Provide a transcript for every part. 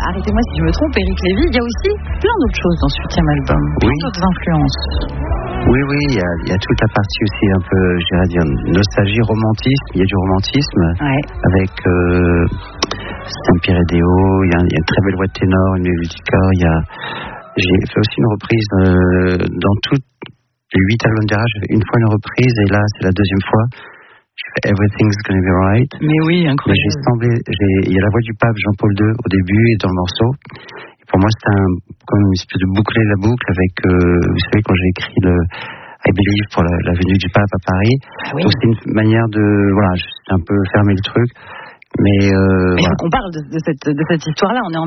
arrêtez-moi si je me trompe, Éric Lévy, il y a aussi plein d'autres choses dans ce 8e album, plein d'autres influences. Oui, il y a toute la partie aussi un peu, j'irais dire, nostalgie, romantisme. Il y a du romantisme avec Saint-Pyrédéo, il y a une très belle voix de ténor, une mélodica. J'ai fait aussi une reprise dans toutes les 8 albums d'Era, j'ai fait une fois une reprise et là c'est la deuxième fois. Je fais Everything's Gonna Be Right. Mais oui, incroyable. Il y a la voix du pape Jean-Paul II au début et dans le morceau. Et pour moi c'était comme une espèce de boucler la boucle avec, vous savez, quand j'ai écrit le I Believe pour la venue du pape à Paris. Donc c'est une manière de, j'ai un peu fermé le truc. Mais il faut qu'on parle de cette histoire-là. On est en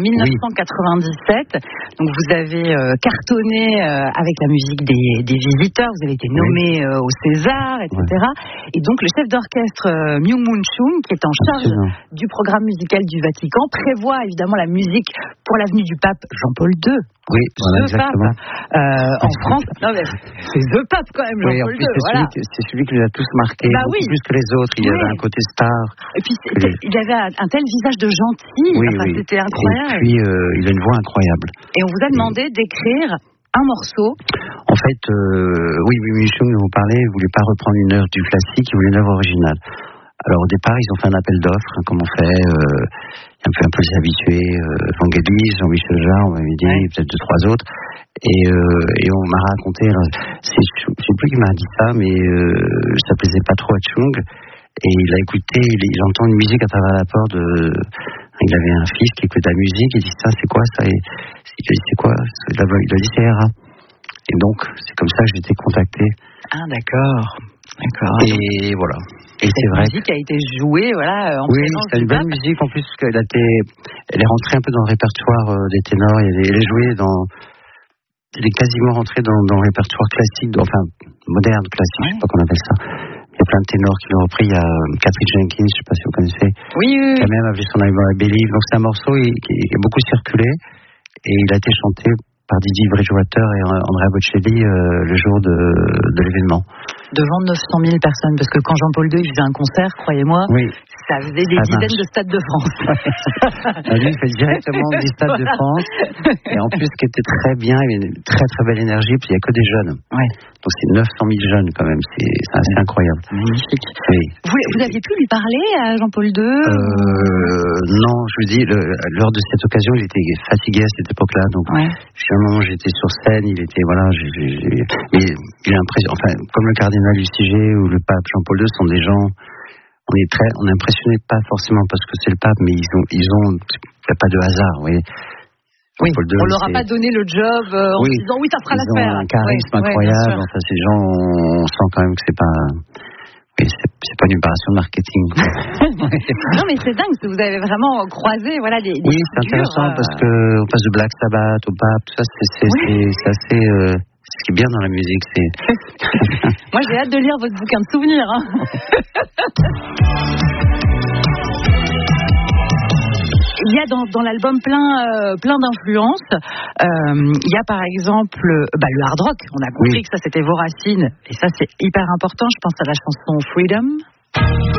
1997, donc vous avez cartonné avec la musique des Visiteurs, vous avez été nommé au César, etc. Et donc le chef d'orchestre Myung-Moon Chung, qui est en charge du programme musical du Vatican, prévoit évidemment la musique pour l'avenue du pape Jean-Paul II. Oui, exactement. En France, non mais c'est The Pape quand même, Jean-Paul II. C'est celui qui les a tous marqués, beaucoup plus que les autres. Il y avait un côté star. Et puis il avait un tel visage de gentil. C'était incroyable. Et puis il a une voix incroyable. Et on vous a demandé d'écrire un morceau. En fait, Myung-Moon dont vous parlez, ne voulait pas reprendre une œuvre du classique, il voulait une œuvre originale. Alors au départ, ils ont fait un appel d'offres, comme on fait. Un peu les habitués, Vangelis, Jean-Michel Jarre, on m'avait dit, peut-être 2-3 autres. Et on m'a raconté, alors, je ne sais plus qui m'a dit ça, mais ça plaisait pas trop à Chung. Et il a écouté, il entend une musique à travers la porte. Il avait un fils qui écoute la musique, il dit ça, c'est quoi ça? Il a dit c'est quoi? Il a dit c'est Era. Et donc, c'est comme ça que j'ai été contacté. Ah, d'accord. Et voilà. Et c'est vrai. La musique a été jouée, en présence c'est une bonne musique en plus, parce qu'elle elle est rentrée un peu dans le répertoire des ténors. Elle est jouée elle est quasiment rentrée dans le répertoire classique, moderne classique, je sais pas comment on appelle ça. Il y a plein de ténors qui l'ont repris. Il y a Catherine Jenkins, je sais pas si vous connaissez. Oui. Qui a même appelé son album I Believe. Donc c'est un morceau qui a beaucoup circulé et il a été chanté par Didi Bridgewater et Andrea Bocelli le jour de l'événement. Devant 900 000 personnes, parce que quand Jean-Paul II il faisait un concert, croyez-moi, ça faisait des dizaines de stades de France. Lui, il fait directement des stades de France. Et en plus, ce qui était très bien, il y avait une très très belle énergie, puis il n'y a que des jeunes. Donc c'est 900 000 jeunes quand même, c'est assez incroyable. Magnifique. Vous aviez pu lui parler à Jean-Paul II Non, je vous dis, lors de cette occasion, il était fatigué à cette époque-là. Donc, finalement, j'étais sur scène, il était, mais j'ai l'impression, comme le cardinal UCG ou le pape Jean-Paul II sont des gens, on est impressionné pas forcément parce que c'est le pape, mais il n'y a pas de hasard, vous voyez. Oui, on leur a pas donné le job en disant ça fera l'affaire. Ils ont un charisme incroyable. Ces gens, on sent quand même que c'est pas une opération de marketing. Non, mais c'est dingue, vous avez vraiment croisé, des oui, c'est intéressant parce que on passe de Black Sabbath au pape, tout ça, c'est assez. Ce qui est bien dans la musique, c'est. Moi, j'ai hâte de lire votre bouquin de souvenirs. Il y a dans l'album plein d'influences. Il y a par exemple le hard rock. On a compris que ça c'était vos racines et ça c'est hyper important. Je pense à la chanson Freedom.